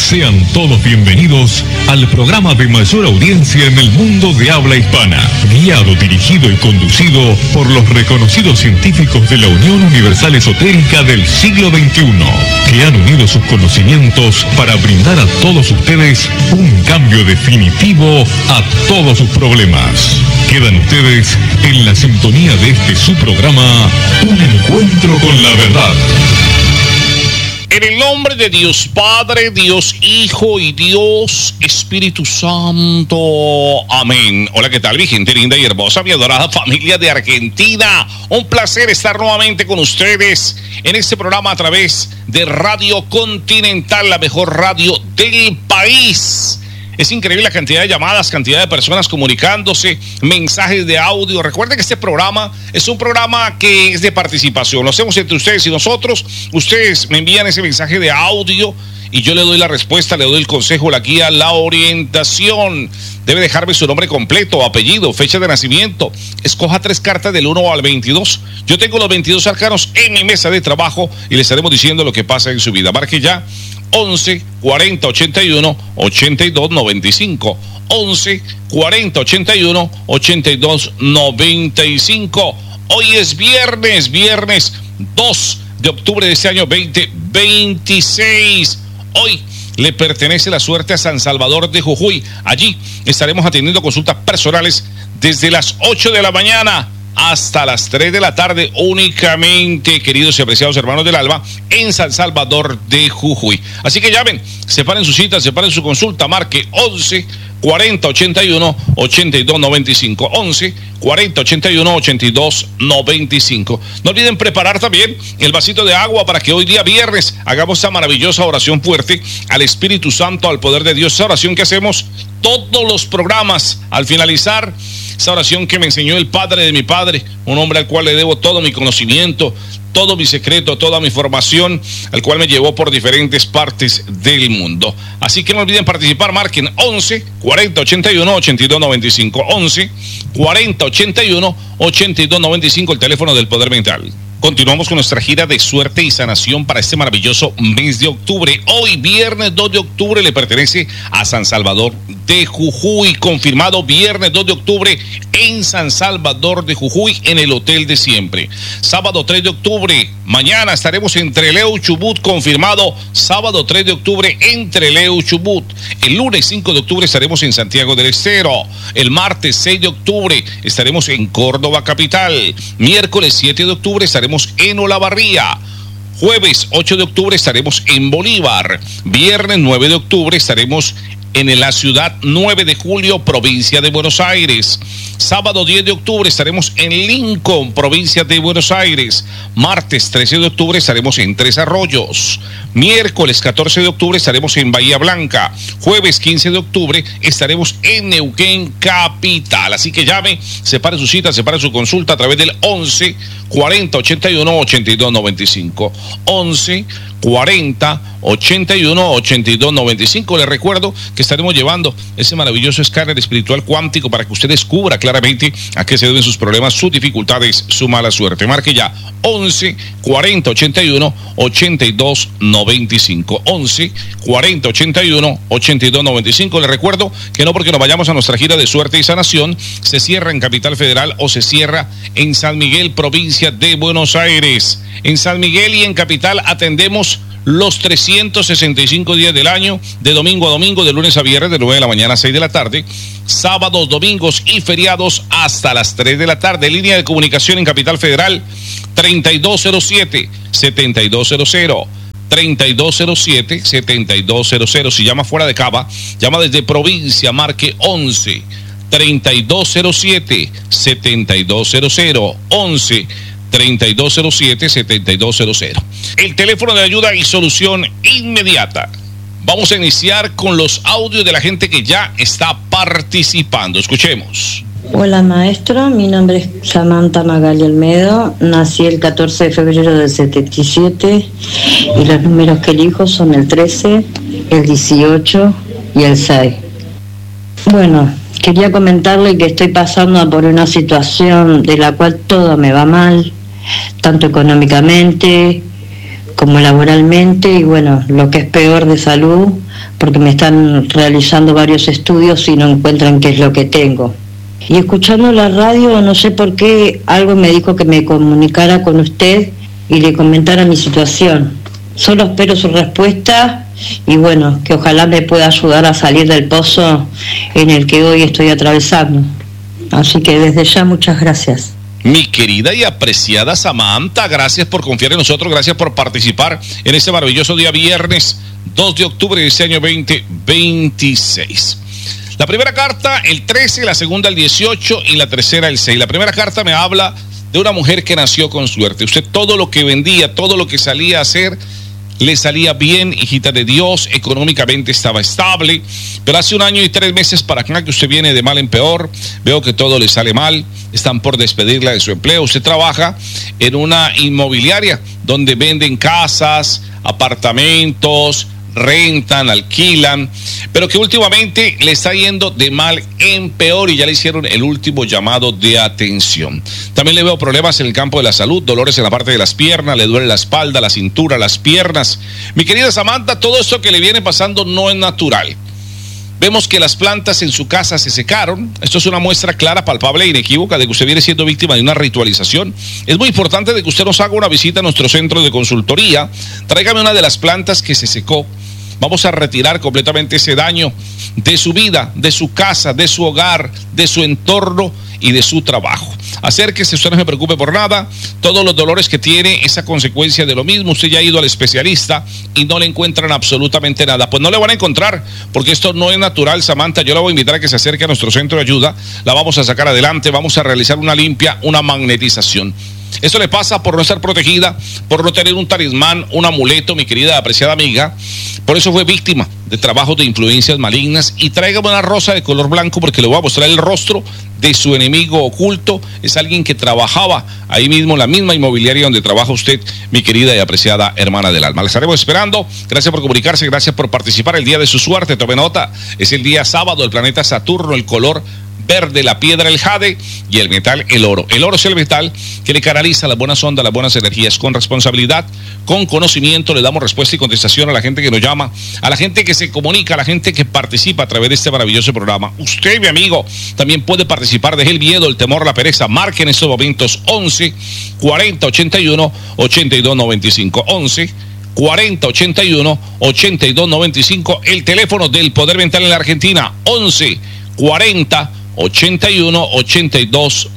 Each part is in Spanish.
Sean todos bienvenidos al programa de mayor audiencia en el mundo de habla hispana, guiado, dirigido y conducido por los reconocidos científicos de la Unión Universal Esotérica del siglo XXI, que han unido sus conocimientos para brindar a todos ustedes un cambio definitivo a todos sus problemas. Quedan ustedes en la sintonía de este su programa, Un Encuentro con la Verdad. En el nombre de Dios Padre, Dios Hijo y Dios Espíritu Santo. Amén. Hola, ¿qué tal, mi gente linda y hermosa, mi adorada familia de Argentina? Un placer estar nuevamente con ustedes en este programa a través de Radio Continental, la mejor radio del país. Es increíble la cantidad de llamadas, cantidad de personas comunicándose, mensajes de audio. Recuerden que este programa es un programa que es de participación. Lo hacemos entre ustedes y nosotros. Ustedes me envían ese mensaje de audio y yo le doy la respuesta, le doy el consejo, la guía, la orientación. Debe dejarme su nombre completo, apellido, fecha de nacimiento. Escoja 3 cartas del 1 al 22. Yo tengo los 22 arcanos en mi mesa de trabajo y le estaremos diciendo lo que pasa en su vida. Marque ya 11 40 81 82 95. 11 40 81 82 95. Hoy es viernes 2 de octubre de este año 2026. Hoy le pertenece la suerte a San Salvador de Jujuy. Allí estaremos atendiendo consultas personales desde las 8 de la mañana hasta las 3 de la tarde únicamente, queridos y apreciados hermanos del alma, en San Salvador de Jujuy. Así que llamen, separen su cita, separen su consulta, marque 11 40 81 82 95. 11 40 81 82 95. No olviden preparar también el vasito de agua para que hoy día viernes hagamos esa maravillosa oración fuerte al Espíritu Santo, al poder de Dios. Esa oración que hacemos todos los programas al finalizar. Esa oración que me enseñó el padre de mi padre, un hombre al cual le debo todo mi conocimiento, todo mi secreto, toda mi formación, al cual me llevó por diferentes partes del mundo. Así que no olviden participar, marquen 11 40 81 82 95. 11 40 81 82 95, el teléfono del poder mental. Continuamos con nuestra gira de suerte y sanación para este maravilloso mes de octubre. Hoy, viernes 2 de octubre, le pertenece a San Salvador de Jujuy. Confirmado viernes 2 de octubre en San Salvador de Jujuy, en el Hotel de Siempre. Sábado 3 de octubre, mañana estaremos en Trelew, Chubut. Confirmado sábado 3 de octubre en Trelew, Chubut. El lunes 5 de octubre estaremos en Santiago del Estero. El martes 6 de octubre estaremos en Córdoba capital. Miércoles 7 de octubre estaremos en Olavarría. Jueves 8 de octubre estaremos en Bolívar. Viernes 9 de octubre estaremos en la ciudad 9 de julio, provincia de Buenos Aires. Sábado 10 de octubre estaremos en Lincoln, provincia de Buenos Aires. Martes 13 de octubre estaremos en Tres Arroyos. Miércoles 14 de octubre estaremos en Bahía Blanca. Jueves 15 de octubre estaremos en Neuquén capital. Así que llame, separe su cita, separe su consulta a través del 11 40 81 82 95. 11 40 81 82 95. Les recuerdo que estaremos llevando ese maravilloso escáner espiritual cuántico para que usted descubra claramente a qué se deben sus problemas, sus dificultades, su mala suerte. Marque ya 11 40 81 82 95. 11 40 81 82 95. Les recuerdo que no porque nos vayamos a nuestra gira de suerte y sanación se cierra en Capital Federal o se cierra en San Miguel, provincia de Buenos Aires. En San Miguel y en Capital atendemos los 365 días del año, de domingo a domingo, de lunes a viernes, de 9 de la mañana a 6 de la tarde, sábados, domingos y feriados hasta las 3 de la tarde. Línea de comunicación en Capital Federal, 3207-7200. 3207-7200. Si llama fuera de Cava, llama desde provincia, marque 11 3207-7200. 11 3207-7200. El teléfono de ayuda y solución inmediata. Vamos a iniciar con los audios de la gente que ya está participando. Escuchemos. Hola maestro, mi nombre es Samantha Magali Almedo, nací el 14 de febrero del 77 y los números que elijo son el 13, el 18 y el 6. Bueno, quería comentarle que estoy pasando por una situación de la cual todo me va mal, tanto económicamente como laboralmente, y bueno, lo que es peor de salud, porque me están realizando varios estudios y no encuentran qué es lo que tengo. Y escuchando la radio, no sé por qué, algo me dijo que me comunicara con usted y le comentara mi situación. Solo espero su respuesta y bueno, que ojalá me pueda ayudar a salir del pozo en el que hoy estoy atravesando. Así que desde ya, muchas gracias. Mi querida y apreciada Samantha, gracias por confiar en nosotros, gracias por participar en este maravilloso día viernes 2 de octubre de este año 2026. La primera carta, el 13, la segunda, el 18 y la tercera, el 6. La primera carta me habla de una mujer que nació con suerte. Usted todo lo que vendía, todo lo que salía a hacer, le salía bien, hijita de Dios, económicamente estaba estable, pero hace 1 año y 3 meses para acá que usted viene de mal en peor, veo que todo le sale mal, están por despedirla de su empleo. Usted trabaja en una inmobiliaria donde venden casas, apartamentos, rentan, alquilan, pero que últimamente le está yendo de mal en peor y ya le hicieron el último llamado de atención. También le veo problemas en el campo de la salud, dolores en la parte de las piernas, le duele la espalda, la cintura, las piernas. Mi querida Samantha, todo esto que le viene pasando no es natural. Vemos que las plantas en su casa se secaron. Esto es una muestra clara, palpable e inequívoca de que usted viene siendo víctima de una ritualización. Es muy importante de que usted nos haga una visita a nuestro centro de consultoría. Tráigame una de las plantas que se secó. Vamos a retirar completamente ese daño de su vida, de su casa, de su hogar, de su entorno y de su trabajo. Acérquese, usted no se preocupe por nada. Todos los dolores que tiene es a consecuencia de lo mismo. Usted ya ha ido al especialista y no le encuentran absolutamente nada. Pues no le van a encontrar, porque esto no es natural, Samantha. Yo la voy a invitar a que se acerque a nuestro centro de ayuda. La vamos a sacar adelante, vamos a realizar una limpia, una magnetización. Esto le pasa por no estar protegida, por no tener un talismán, un amuleto, mi querida apreciada amiga. Por eso fue víctima de trabajos de influencias malignas. Y tráigame una rosa de color blanco porque le voy a mostrar el rostro de su enemigo oculto. Es alguien que trabajaba ahí mismo en la misma inmobiliaria donde trabaja usted, mi querida y apreciada hermana del alma. La estaremos esperando. Gracias por comunicarse, gracias por participar. El día de su suerte, tome nota, es el día sábado, el planeta Saturno, el color verde, la piedra, el jade, y el metal, el oro. El oro es el metal que le canaliza las buenas ondas, las buenas energías. Con responsabilidad, con conocimiento, le damos respuesta y contestación a la gente que nos llama, a la gente que se comunica, a la gente que participa a través de este maravilloso programa. Usted, mi amigo, también puede participar. Deje el miedo, el temor, la pereza. Marque en estos momentos 11 40 81 82 95. 11 40 81 82 95. El teléfono del Poder Mental en la Argentina, 11 40 81 82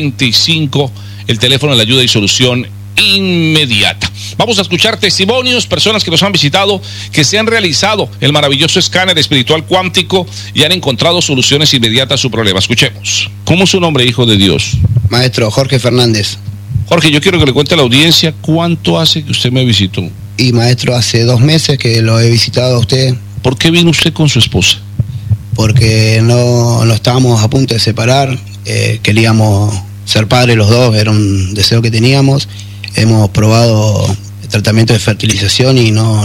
95, el teléfono de la ayuda y solución inmediata. Vamos a escuchar testimonios, personas que nos han visitado, que se han realizado el maravilloso escáner espiritual cuántico y han encontrado soluciones inmediatas a su problema. Escuchemos. ¿Cómo es su nombre, hijo de Dios? Maestro Jorge Fernández. Jorge, yo quiero que le cuente a la audiencia cuánto hace que usted me visitó. Y maestro, hace 2 meses que lo he visitado a usted. ¿Por qué vino usted con su esposa? Porque no estábamos a punto de separar, queríamos ser padres los dos, era un deseo que teníamos. Hemos probado el tratamiento de fertilización y no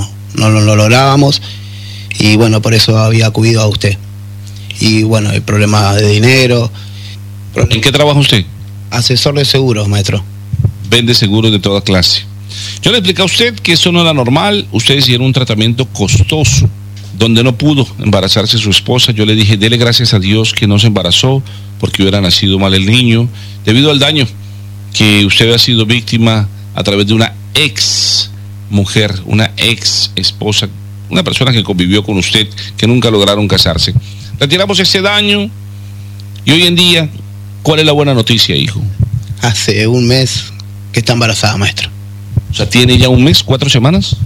lo lográbamos, y bueno, por eso había acudido a usted. Y bueno, hay problemas de dinero. ¿En qué trabaja usted? Asesor de seguros, maestro. Vende seguros de toda clase. Yo le expliqué a usted que eso no era normal. Ustedes hicieron un tratamiento costoso donde no pudo embarazarse su esposa. Yo le dije, dele gracias a Dios que no se embarazó, porque hubiera nacido mal el niño, debido al daño que usted ha sido víctima a través de una ex mujer, una ex esposa, una persona que convivió con usted, que nunca lograron casarse. Retiramos ese daño y hoy en día, ¿cuál es la buena noticia, hijo? Hace 1 mes que está embarazada, maestro. O sea, ¿tiene ya 1 mes, 4 semanas?